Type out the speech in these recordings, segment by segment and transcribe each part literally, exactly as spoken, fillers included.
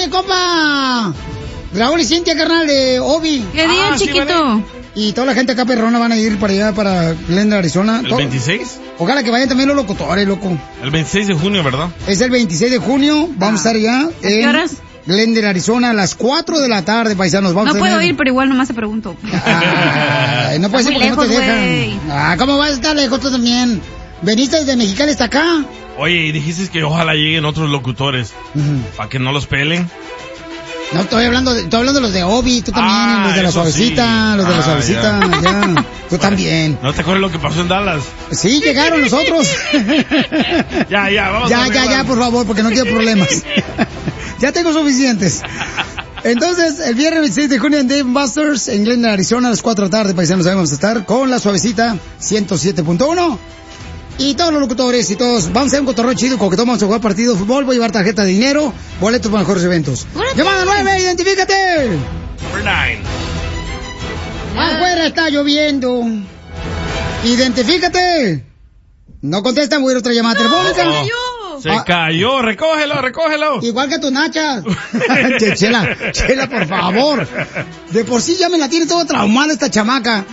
mi compa Raúl y Cintia, carnal, de Obi. ¿Qué día, ah, chiquito? Sí, vale. Y toda la gente acá perrona van a ir para allá, para Glendale, Arizona. ¿El veintiséis? Ojalá que vayan también los locutores, loco. El veintiséis de junio, ¿verdad? Es el veintiséis de junio, vamos ah. a estar allá. ¿A qué horas? Glendale, Arizona, a las cuatro de la tarde, paisanos. Vamos no a puedo tener... ir, pero igual nomás te pregunto. Ah, no puedes ir porque lejos, no te dejan. Wey. Ah, ¿cómo vas a estar lejos tú también? ¿Veniste desde Mexicali hasta acá? Oye, y dijiste que ojalá lleguen otros locutores. Uh-huh. ¿Para que no los pelen? No, estoy hablando de, estoy hablando de los de Obi, tú también, ah, los de la suavecita, sí. los de ah, la suavecita, ya. ya. Tú también. ¿No te acuerdas lo que pasó en Dallas? Sí, llegaron nosotros. ya, ya, vamos Ya, a ya, ya, por favor, porque no quiero problemas. Ya tengo suficientes. Entonces, el viernes veintiséis de junio en Dave Busters, en Glendale, Arizona, a las cuatro de la tarde, paisanos, vamos a estar con la suavecita ciento siete punto uno. Y todos los locutores y todos, vamos a hacer un cotorreo chido, con que todos vamos a jugar partido de fútbol, voy a llevar tarjeta de dinero, boletos para mejores eventos. Llamada nueve, identifícate. Number nine. Afuera está lloviendo. Identifícate. No contestan, voy a ir a otra llamada no, telefónica. No. Se ah. cayó, recógelo, recógelo. Igual que tus nachas. Chela, Chela, por favor. De por sí ya me la tiene toda traumada esta chamaca.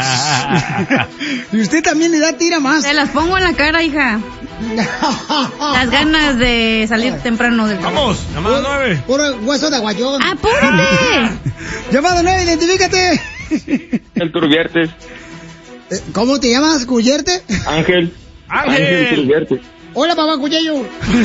Y usted también le da tira más. Te las pongo en la cara, hija. Las ganas de salir ah. temprano del trabajo. Vamos, llamada nueve. Puro hueso de aguayón. ¡Apúrale! Llamada nueve, identifícate. El Turbierte. ¿Cómo te llamas, Cuyerte? Ángel. Ángel. Ángel Turbierte. Hola, papá Cuyeyo.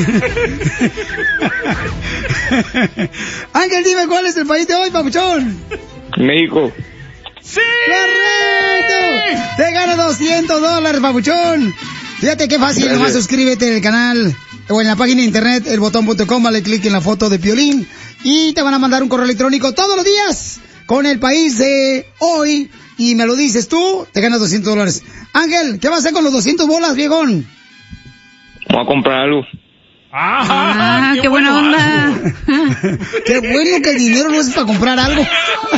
Ángel, dime cuál es el país de hoy, papuchón. México. ¡Sí! ¡Correcto! Te gano doscientos dólares, papuchón. Fíjate qué fácil, nomás suscríbete en el canal o en la página de internet, el botón punto com, dale clic en la foto de Piolín y te van a mandar un correo electrónico todos los días con el país de hoy y me lo dices tú, te ganas doscientos dólares. Ángel, ¿qué vas a hacer con los doscientos bolas, viejón? Voy a comprar algo. Ah, qué, qué buena bueno onda. Qué bueno que el dinero no es para comprar algo.